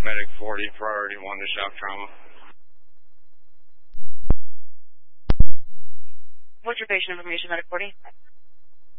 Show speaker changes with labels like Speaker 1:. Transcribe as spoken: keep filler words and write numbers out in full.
Speaker 1: Medic forty, priority one to shock trauma.
Speaker 2: What's your patient information, Medic forty?